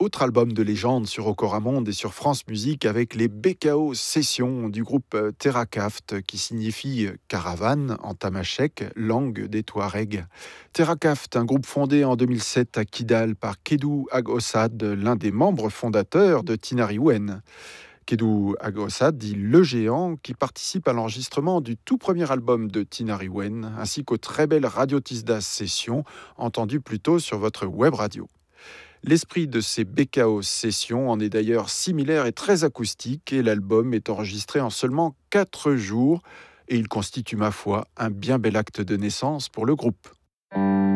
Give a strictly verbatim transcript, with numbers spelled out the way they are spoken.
autre album de légende sur Ocoramonde et sur France Musique avec les B K O Sessions du groupe euh, Terrakaft qui signifie euh, caravane en tamashek, langue des Touaregs. Terrakaft, un groupe fondé en deux mille sept à Kidal par Kedou Ag Ossad, l'un des membres fondateurs de Tinariwen. Kedou Ag Ossad dit le géant qui participe à l'enregistrement du tout premier album de Tinariwen ainsi qu'aux très belles Radio Tisdas Sessions entendues plus tôt sur votre web radio. L'esprit de ces B K O Sessions en est d'ailleurs similaire et très acoustique et l'album est enregistré en seulement quatre jours et il constitue ma foi un bien bel acte de naissance pour le groupe.